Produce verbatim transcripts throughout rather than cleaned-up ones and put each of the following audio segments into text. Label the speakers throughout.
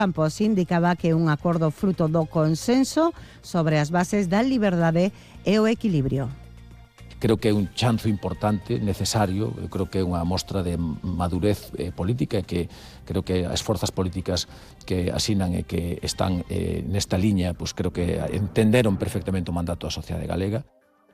Speaker 1: Campos indicaba que un acordo fruto do consenso sobre as bases da liberdade e o equilibrio.
Speaker 2: Creo que é un chanzo importante, necesario, eu creo que é unha mostra de madurez eh, política e que creo que as forzas políticas que asinan e que están eh, nesta liña, pues creo que entenderon perfectamente o mandato da sociedade galega.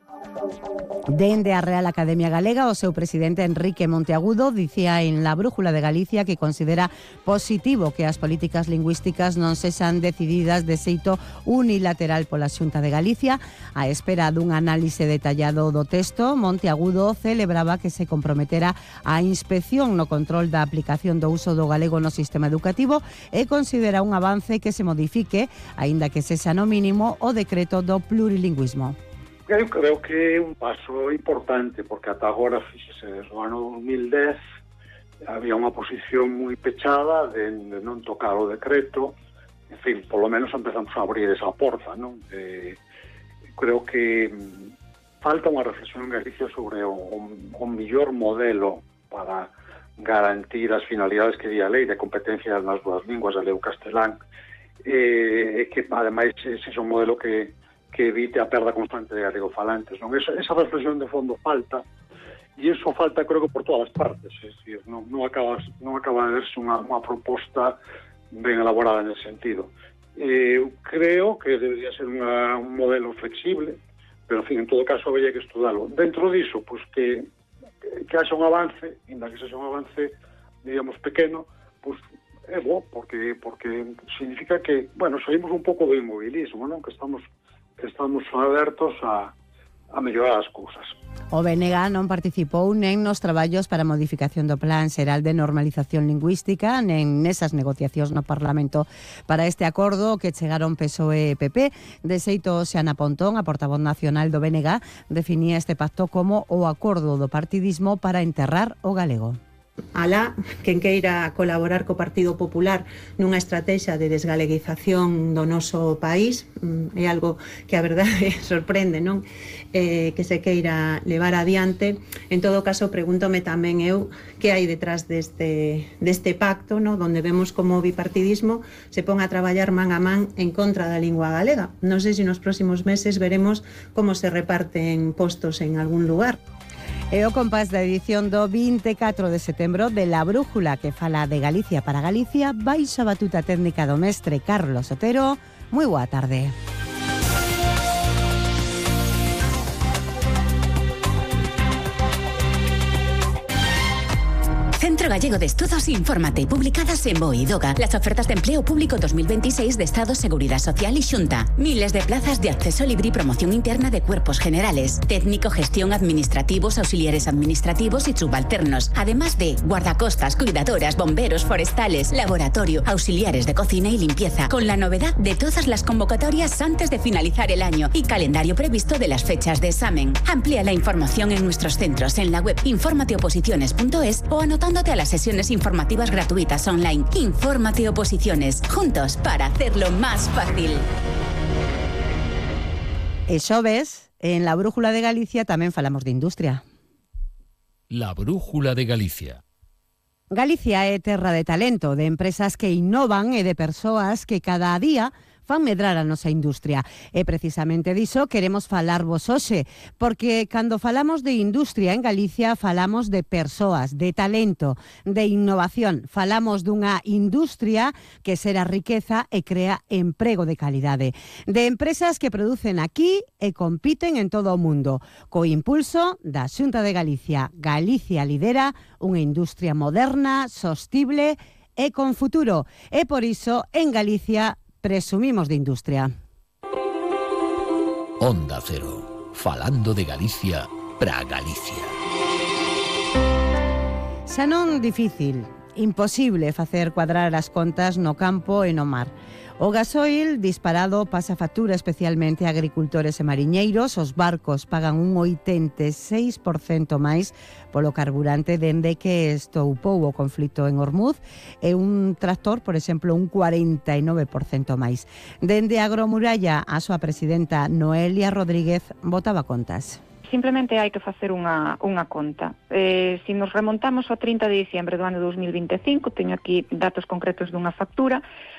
Speaker 1: Dende a Real Academia Galega, o seu presidente Enrique Monteagudo dicía en La Brújula de Galicia que considera positivo que as políticas lingüísticas non sexan decididas de xeito unilateral pola Xunta de Galicia. A espera dun análise detallado do texto, Monteagudo celebraba que se comprometera a inspección no control da aplicación do uso do galego no sistema educativo e considera un avance que se modifique, aínda que sexa no mínimo, o decreto do plurilingüismo.
Speaker 3: Eu creo que é un paso importante, porque ata agora, fíxese, desde o ano dos mil dez había unha posición moi pechada de, de non tocar o decreto. En fin, polo menos empezamos a abrir esa porta, non? Eh, creo que falta unha reflexión en Galicia sobre o, o mellor modelo para garantir as finalidades que di a lei de competencia nas dúas linguas, galego e castelán, e eh, que ademais sexa un modelo que que evite a perda constante de galegofalantes, non? Esa, esa reflexión de fondo falta, e iso falta, creo que por todas as partes, é dicir, non, non, acaba, non acaba de verse unha, unha proposta ben elaborada nesse sentido. Eh, creo que debería ser unha, un modelo flexible, pero, en fin, en todo caso, habría que estudarlo. Dentro diso, pues, que, que haxa un avance, ainda que sexa un avance, digamos, pequeno, pues, é bo, porque, porque significa que, bueno, saímos un pouco do inmobilismo, non? Que estamos que estamos abertos a, a mellorar as cousas.
Speaker 1: O B N G non participou nen nos traballos para a modificación do Plan Xeral de Normalización Lingüística, nen nesas negociacións no Parlamento para este acordo que chegaron P S O E e P P. De xeito, Xana Pontón, a portavoz nacional do B N G, definía este pacto como o acordo do partidismo para enterrar o galego.
Speaker 4: Alá, quen queira colaborar co Partido Popular nunha estrategia de desgaleguización do noso país, é algo que a verdade sorprende, non? Eh, que se queira levar adiante. En todo caso, pregúntome tamén eu que hai detrás deste, deste pacto, no? Donde vemos como o bipartidismo se pon a traballar man a man en contra da lingua galega. Non sei se nos próximos meses veremos como se reparten postos en algún lugar.
Speaker 1: E o compás da edición do vinte e catro de setembro de La Brújula, que fala de Galicia para Galicia, baixo a batuta técnica do mestre Carlos Otero. Moi boa tarde.
Speaker 5: Centro Gallego de Estudos Infórmate, publicadas en BOE y DOGA. Las ofertas de empleo público dos mil veintiséis de Estado, Seguridad Social y Xunta. Miles de plazas de acceso libre y promoción interna de cuerpos generales. Técnico, gestión, administrativos, auxiliares administrativos y subalternos. Además de guardacostas, cuidadoras, bomberos, forestales, laboratorio, auxiliares de cocina y limpieza. Con la novedad de todas las convocatorias antes de finalizar el año y calendario previsto de las fechas de examen. Amplía la información en nuestros centros en la web informateoposiciones punto es o anotando a las sesiones informativas gratuitas online. Infórmate Oposiciones, juntos para hacerlo más fácil.
Speaker 1: E xoves, en La Brújula de Galicia tamén falamos de industria.
Speaker 6: La Brújula de Galicia.
Speaker 1: Galicia é terra de talento, de empresas que innovan e de persoas que cada día fan medrar a nosa industria. E precisamente diso queremos falarvos hoxe, porque cando falamos de industria en Galicia falamos de persoas, de talento, de innovación. Falamos dunha industria que xera riqueza e crea emprego de calidade. De empresas que producen aquí e compiten en todo o mundo. Co impulso da Xunta de Galicia, Galicia lidera unha industria moderna, sostible e con futuro. E por iso, en Galicia, presumimos de industria.
Speaker 6: Onda Cero, falando de Galicia para Galicia.
Speaker 1: Xa non difícil, imposible facer cuadrar as contas no campo e no mar. O gasoil disparado pasa factura especialmente a agricultores e mariñeiros. Os barcos pagan un oitenta e seis por cento máis polo carburante dende que estoupou o conflito en Hormuz e un tractor, por exemplo, un cuarenta e nove por cento máis. Dende Agromuralla, a súa presidenta Noelia Rodríguez botaba contas.
Speaker 7: Simplemente hai que facer unha, unha conta. Eh, se nos remontamos ao trinta de diciembre do ano dos mil vinte e cinco, teño aquí datos concretos dunha factura,